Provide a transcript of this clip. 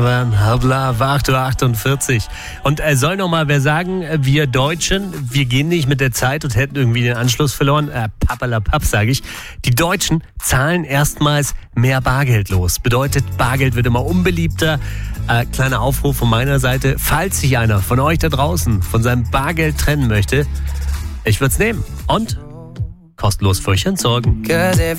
Habla, war 8:48 Uhr. Und soll noch mal wer sagen, wir Deutschen, wir gehen nicht mit der Zeit und hätten irgendwie den Anschluss verloren. Pappalapapp, sage ich. Die Deutschen zahlen erstmals mehr Bargeld los. Bedeutet, Bargeld wird immer unbeliebter. Kleiner Aufruf von meiner Seite. Falls sich einer von euch da draußen von seinem Bargeld trennen möchte, ich würde es nehmen. Und kostenlos für euch entsorgen.